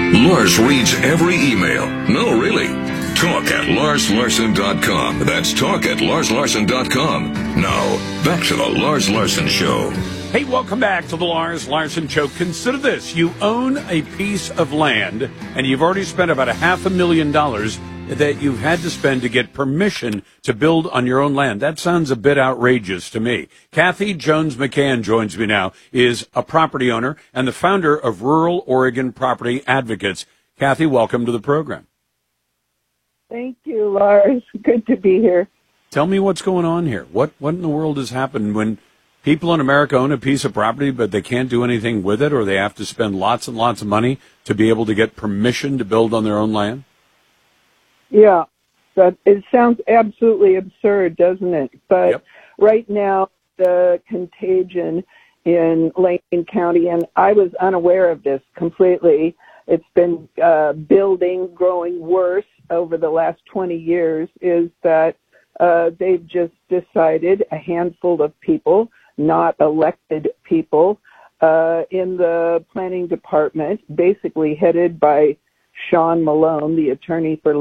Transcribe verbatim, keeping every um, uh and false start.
Lars reads every email. No, really. Talk at lars larson dot com. That's talk at lars larson dot com. Now, back to the Lars Larson Show. Hey, welcome back to the Lars Larson Show. Consider this. You own a piece of land, and you've already spent about a half a million dollars that you've had to spend to get permission to build on your own land. That sounds a bit outrageous to me. Kathy Jones McCann joins me now, is a property owner and the founder of Rural Oregon Property Advocates. Kathy, welcome to the program. Thank you, Lars. Good to be here. Tell me what's going on here. What what in the world has happened when people in America own a piece of property, but they can't do anything with it, or they have to spend lots and lots of money to be able to get permission to build on their own land? Yeah, but it sounds absolutely absurd, doesn't it? But Yep. right now, the contagion in Lane County, and I was unaware of this completely. It's been uh, building, growing worse over the last twenty years, is that uh, they've just decided, a handful of people, not elected people, uh, in the planning department, basically headed by Sean Malone, the attorney for